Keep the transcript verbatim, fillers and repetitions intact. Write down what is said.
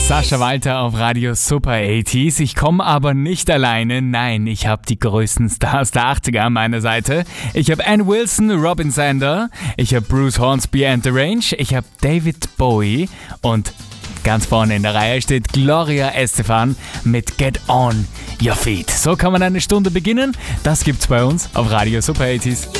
Sascha Walter auf Radio Super achtziger. Ich komme aber nicht alleine. Nein, ich habe die größten Stars der achtziger an meiner Seite. Ich habe Ann Wilson, Robin Zander. Ich habe Bruce Hornsby and the Range. Ich habe David Bowie. Und ganz vorne in der Reihe steht Gloria Estefan mit Get On Your Feet. So kann man eine Stunde beginnen. Das gibt's bei uns auf Radio Super achtziger.